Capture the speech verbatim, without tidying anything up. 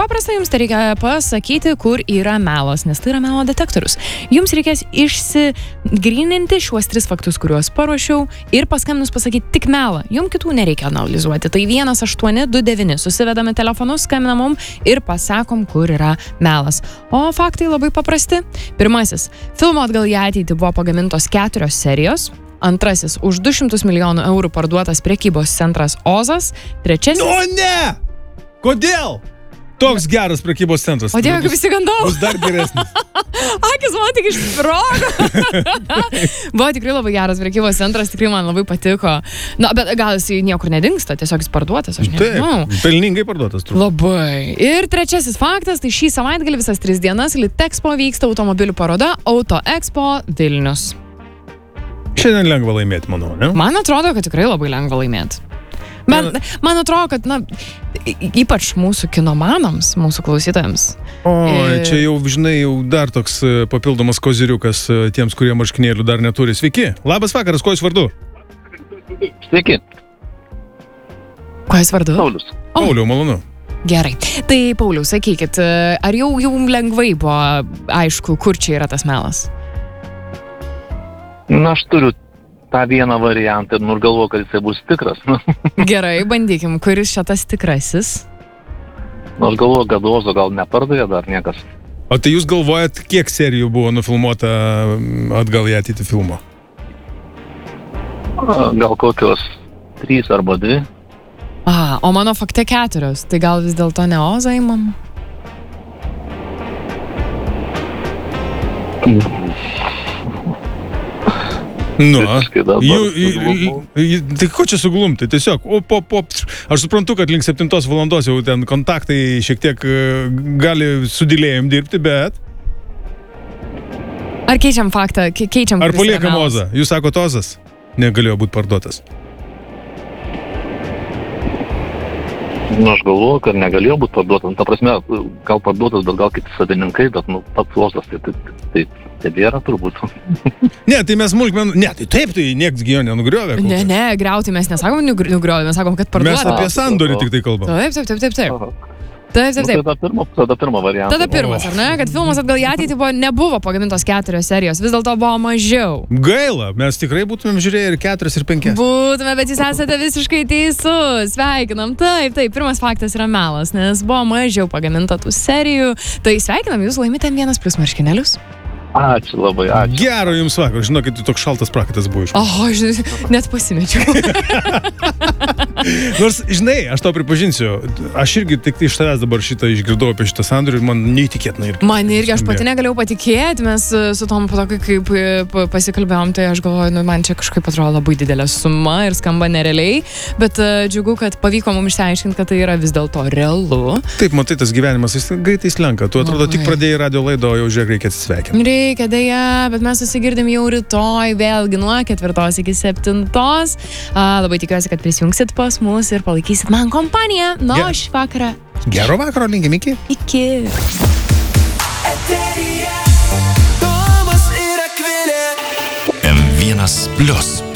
paprasta, jums tai reikia pasakyti, kur yra melas, nes tai yra melo detektorius. Jums reikės išsigryninti šiuos tris faktus, kuriuos paruošiau ir paskambinus pasakyti tik melą. Jums kitų nereikia analizuoti. Tai vienas aštuoni du devyni. Susivedame telefonus, skambinam mum ir pasakom, kur yra melas. O faktai labai paprasti. Pirmasis. Filmo Atgal į ateitį buvo pagamintos keturios serijos. Antrasis. Už du šimtus milijonų eurų parduotas prekybos centras Ozas. Trečiasis. O ne! Kodėl? Toks geras prekybos centras. O Dieve, kaip įsigandau. Bus dar geresnis. Akis man tik išsprogo. Buvo tikrai labai geras prekybos centras, tikrai man labai patiko. Na, bet gal jis niekur nedingsta, tiesiog jis parduotas, aš nežinau. Taip, pelningai parduotas. Trūk. Labai. Ir trečiasis faktas, tai šį savaitgalį visas tris dienas Litexpo vyksta automobilių paroda Auto Expo Vilnius. Šiandien lengva laimėti, manau, ne? Man atrodo, kad tikrai labai lengva laimėti. Man, man atrodo, kad, na, ypač mūsų kinomanams, mūsų klausytojams. O, čia jau, žinai, jau dar toks papildomas koziriukas tiems, kurie marškinėlių dar neturi. Sveiki. Labas vakaras, kuo jūs vardu? Sveiki. Kuo jūs vardu? Paulius. O. Pauliau, malonu. Gerai. Tai, Pauliau, sakykit, ar jau, jau lengvai buvo aišku, kur čia yra tas melas? Na, aš turiu tą vieną variantą ir nors galvoju, kad jisai bus tikras. Gerai, bandykim, kuris čia tas tikrasis? Nors galvoju, kad Ozo gal nepardavė dar niekas. O tai jūs galvojat, kiek serijų buvo nufilmuota Atgal į ateitį filmo? Gal kokios trys arba dvi. A, o mano fakte keturios. Tai gal vis dėlto ne Ozą imam? Nu, jų, jų, jų, tai ko čia suglumti? Tiesiog, op, op, op. Aš suprantu, kad link septintos valandos jau ten kontaktai šiek tiek gali su dilėjim dirbti, bet... Ar keičiam faktą? Keičiam, Ar paliekam Ozą? Jūs sakot, Ozas negalėjo būti parduotas. Nu, aš galvoju, kad negalėjo būti parduotas. Ta prasme, gal parduotas, bet gal kiti savininkai, bet nu, pats Ozas, tai, tai, tai tebėra turbūt. Ne, tai mes smulkmenų... Ne, tai taip, tai nieks gi jo nenugriovė. Ne, ne, griauti mes nesakom nugriovė, mes sakom, kad parduotas. Mes apie sandorį tik tai kalbam. Taip, taip, taip, taip, taip. Taip, taip, taip. Nu, tada, pirma, tada pirma variantą. Tada pirmas, ar ne? Kad filmas Atgal į ateitį buvo, nebuvo pagamintos keturios serijos, vis dėlto buvo mažiau. Gaila, mes tikrai būtumėm žiūrėję ir keturias, ir penkias. Būtume, bet jūs esate visiškai teisus. Sveikinam. Taip, taip, pirmas faktas yra melas, nes buvo mažiau pagaminta tų serijų. Tai sveikinam, jūs laimite vienas plius marškinėlius. Ačiū labai, ačiū. Gero jums vakar, žinokit, toks šaltas prakaitas buvo iš. O, žinai, net pasimečiau. Nors, žinai, aš tau pripažinsiu, aš irgi tik iš tavęs dabar šitą išgirdau apie šitą sandorį ir man neįtikėtina irgi. Man irgi, aš pati negalėjau patikėti, mes su tom po to, kaip pasikalbėjom, tai aš galvoju, nu, man čia kažkaip atrodo labai didelė suma ir skamba nerealiai, bet uh, džiugu, kad pavyko mums išsiaiškinti, kad tai yra vis dėlto realu. Taip, matai, tas gyvenimas, jis greitai slenka. Tu atrodo, tik pradėjai radio laidą, o jau žiūrėk, reikia atsisveikinti. Reikia, dėja, bet mes susigirdim jau rytoj, vėlgi nuo ketvirtos iki septintos. A, labai tikiuosi, kad prisijungsit pas mus ir palaikysit man kompaniją. Nu, Ge- šį vakarą. Gero vakaro, linkim iki. Iki. M vienas plius.